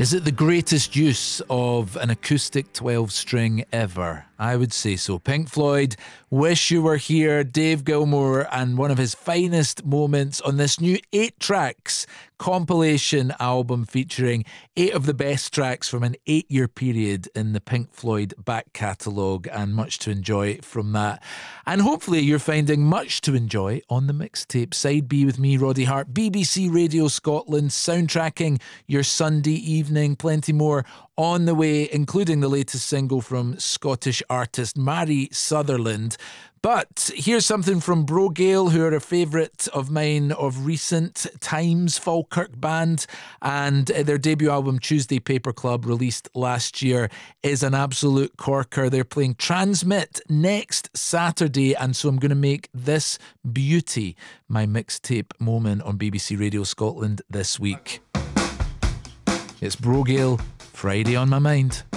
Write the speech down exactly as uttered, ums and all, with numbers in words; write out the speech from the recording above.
Is it the greatest use of an acoustic twelve string ever? I would say so. Pink Floyd, Wish You Were Here, Dave Gilmour, and one of his finest moments on this new eight tracks compilation album featuring eight of the best tracks from an eight-year period in the Pink Floyd back catalogue, and much to enjoy from that. And hopefully you're finding much to enjoy on the mixtape Side B with me, Roddy Hart, B B C Radio Scotland, soundtracking your Sunday evening. Plenty more on the way, including the latest single from Scottish artist Mary Sutherland. But here's something from Brogale, who are a favourite of mine of recent times, Falkirk band, and their debut album Tuesday Paper Club, released last year, is an absolute corker. They're playing Transmit next Saturday, and so I'm going to make this beauty my mixtape moment on B B C Radio Scotland this week. It's Brogale, Friday on My Mind.